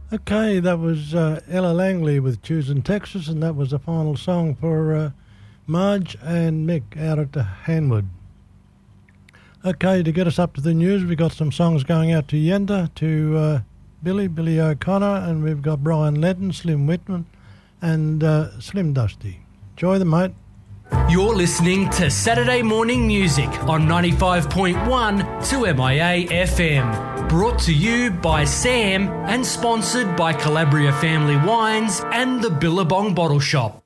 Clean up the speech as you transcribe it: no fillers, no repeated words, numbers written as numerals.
Okay, that was Ella Langley with Choosing Texas, and that was the final song for Marge and Mick out at Hanwood. Okay, to get us up to the news, we've got some songs going out to Yenda, to Billy O'Connor, and we've got Brian Ledden, Slim Whitman, and Slim Dusty. Enjoy them, mate. You're listening to Saturday Morning Music on 95.1 2MIA FM. Brought to you by Sam and sponsored by Calabria Family Wines and the Billabong Bottle Shop.